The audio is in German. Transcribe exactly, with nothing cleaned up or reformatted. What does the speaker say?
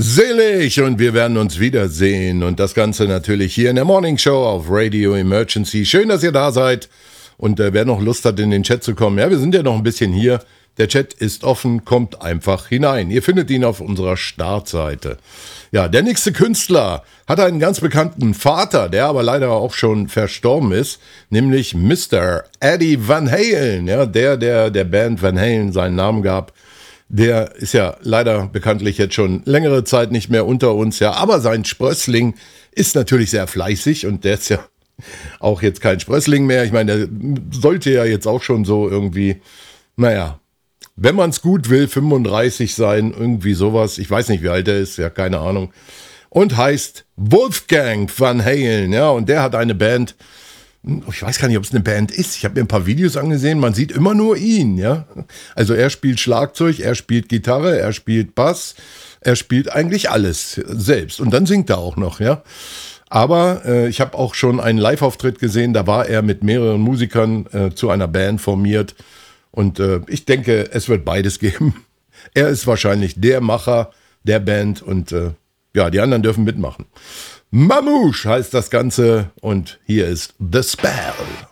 Selig und wir werden uns wiedersehen und das Ganze natürlich hier in der Morning Show auf Radio Emergency. Schön, dass ihr da seid und äh, wer noch Lust hat, in den Chat zu kommen, ja, wir sind ja noch ein bisschen hier. Der Chat ist offen, kommt einfach hinein. Ihr findet ihn auf unserer Startseite. Ja, der nächste Künstler hat einen ganz bekannten Vater, der aber leider auch schon verstorben ist, nämlich Mister Eddie Van Halen, ja, der, der der Band Van Halen seinen Namen gab. Der ist ja leider bekanntlich jetzt schon längere Zeit nicht mehr unter uns, ja, aber sein Sprössling ist natürlich sehr fleißig und der ist ja auch jetzt kein Sprössling mehr. Ich meine, der sollte ja jetzt auch schon so irgendwie, naja, wenn man es gut will, fünfunddreißig sein, irgendwie sowas. Ich weiß nicht, wie alt er ist, ja, keine Ahnung. Und heißt Wolfgang Van Halen, ja, und der hat eine Band. Ich weiß gar nicht, ob es eine Band ist. Ich habe mir ein paar Videos angesehen, man sieht immer nur ihn, ja. Also er spielt Schlagzeug, er spielt Gitarre, er spielt Bass, er spielt eigentlich alles selbst. Und dann singt er auch noch, ja. Aber äh, ich habe auch schon einen Live-Auftritt gesehen, da war er mit mehreren Musikern äh, zu einer Band formiert. Und äh, ich denke, es wird beides geben. Er ist wahrscheinlich der Macher der Band und äh, ja, die anderen dürfen mitmachen. Mamouche heißt das Ganze und hier ist The Spell.